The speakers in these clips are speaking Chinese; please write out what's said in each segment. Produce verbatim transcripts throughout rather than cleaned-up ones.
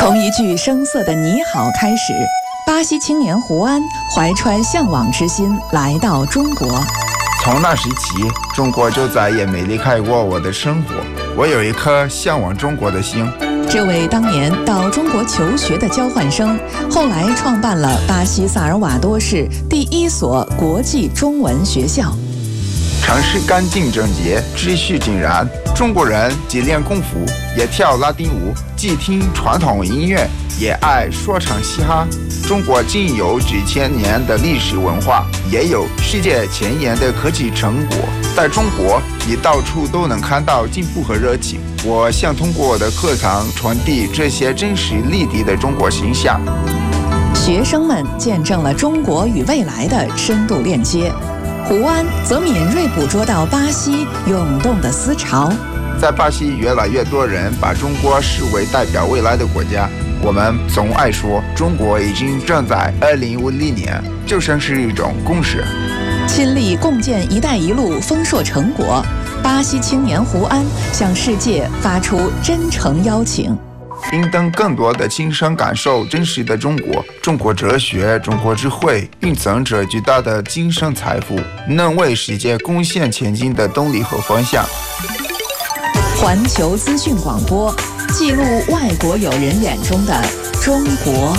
从一句生涩的你好开始，巴西青年胡安怀揣向往之心来到中国。 从那时起，中国就再也没离开过我的生活。我有一颗向往中国的心。 这位当年到中国求学的交换生，后来创办了巴西萨尔瓦多市第一所国际中文学校。 城市干净整洁，秩序井然。中国人既练功夫，也跳拉丁舞，既听传统音乐，也爱说唱嘻哈。中国既有几千年的历史文化，也有世界前沿的科技成果。在中国，你到处都能看到进步和热情。我想通过我的课堂传递这些真实立体的中国形象。 学生们见证了中国与未来的深度链接。胡安则敏锐捕捉到巴西涌动的思潮。 在巴西，越来越多人把中国视为代表未来的国家。我们总爱说中国已经站在二零五零年，就像是一种共识。 亲历共建“一带一路”丰硕成果，巴西青年胡安向世界发出真诚邀请。 并等更多的亲身感受真实的中国。中国哲学、中国智慧蕴藏着巨大的精神财富，能为世界贡献前进的动力和方向。 环球资讯广播，记录外国友人眼中的中国。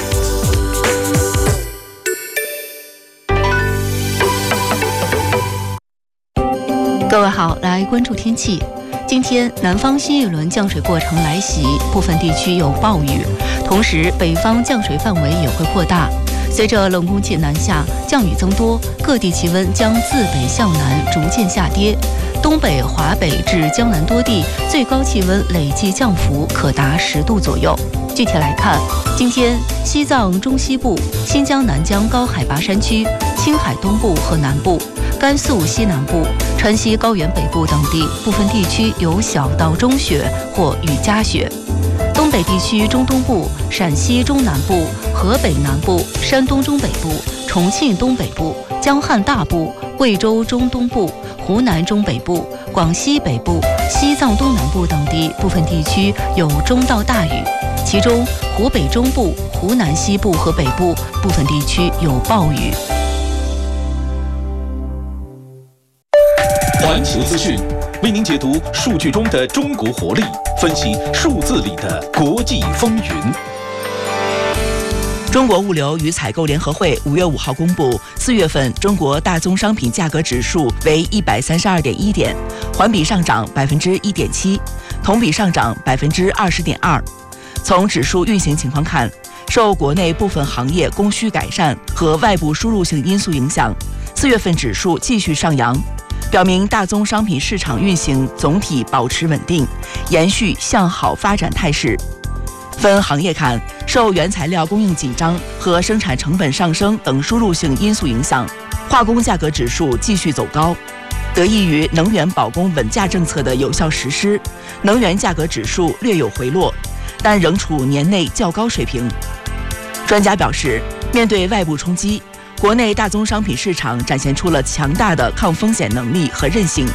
各位好，来关注天气。今天南方新一轮降水过程来袭，部分地区有暴雨，同时北方降水范围也会扩大。随着冷空气南下，降雨增多，各地气温将自北向南逐渐下跌。东北、华北至江南多地最高气温累计降幅可达十度左右。具体来看，今天西藏中西部、新疆南疆高海拔山区、青海东部和南部、甘肃西南部、川西高原北部等地部分地区有小到中雪或雨夹雪。东北地区中东部、陕西中南部、河北南部、山东中北部、重庆东北部、江汉大部、贵州中东部、湖南中北部、广西北部、西藏东南部等地部分地区有中到大雨，其中湖北中部、湖南西部和北部部分地区有暴雨。 环球资讯为您解读数据中的中国活力，分析数字里的国际风云。 中国物流与采购联合会五月五号公布，四月份中国大宗商品价格指数为一百三十二点一点，环比上涨百分之一点七，同比上涨百分之二十点二。从指数运行情况看，受国内部分行业供需改善和外部输入性因素影响，四月份指数继续上扬，表明大宗商品市场运行总体保持稳定，延续向好发展态势。分行业看，受原材料供应紧张和生产成本上升等输入性因素影响，化工价格指数继续走高。得益于能源保供稳价政策的有效实施，能源价格指数略有回落，但仍处年内较高水平。专家表示，面对外部冲击，国内大宗商品市场展现出了强大的抗风险能力和韧性。